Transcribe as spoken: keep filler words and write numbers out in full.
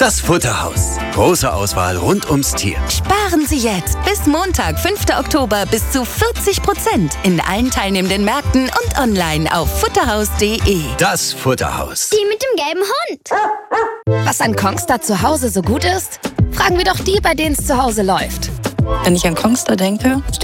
Das Futterhaus. Große Auswahl rund ums Tier. Sparen Sie jetzt bis Montag, fünften Oktober, bis zu vierzig Prozent in allen teilnehmenden Märkten und online auf futterhaus punkt de. Das Futterhaus. Die mit dem gelben Hund. Was an Kongstar zu Hause so gut ist? Fragen wir doch die, bei denen es zu Hause läuft. Wenn ich an Kongstar denke,